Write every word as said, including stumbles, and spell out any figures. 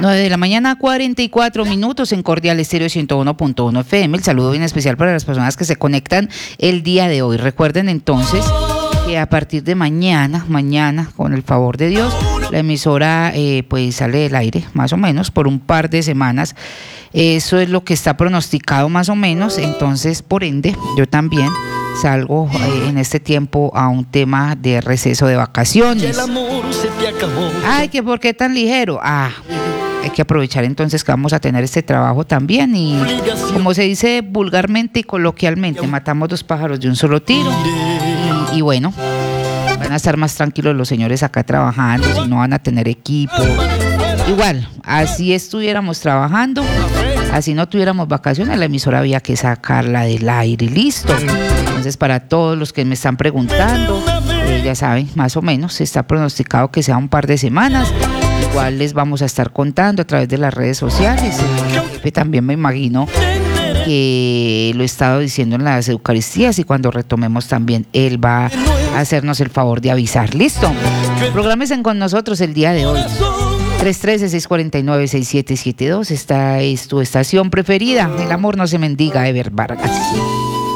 nueve de la mañana, cuarenta y cuatro minutos en Cordial Estéreo ciento uno punto uno F M. El saludo bien especial para las personas que se conectan el día de hoy. Recuerden entonces que a partir de mañana, mañana, con el favor de Dios, la emisora eh, pues sale del aire, más o menos, por un par de semanas. Eso es lo que está pronosticado más o menos. Entonces, por ende, yo también salgo eh, en este tiempo a un tema de receso de vacaciones. Ay, que por qué tan ligero. Ah, hay que aprovechar entonces que vamos a tener este trabajo también y, como se dice vulgarmente y coloquialmente, matamos dos pájaros de un solo tiro. Y, y bueno, van a estar más tranquilos los señores acá trabajando, si no van a tener equipo. Igual, así estuviéramos trabajando, así no tuviéramos vacaciones, la emisora había que sacarla del aire y listo. Entonces, para todos los que me están preguntando, eh, ya saben, más o menos, está pronosticado que sea un par de semanas. Igual les vamos a estar contando a través de las redes sociales. El jefe también me imagino que lo he estado diciendo en las Eucaristías y cuando retomemos también él va a hacernos el favor de avisar. Listo, prográmense con nosotros el día de hoy. tres uno tres, seis cuatro nueve, seis siete siete dos. Esta es tu estación preferida. El amor no se mendiga, Ever Vargas.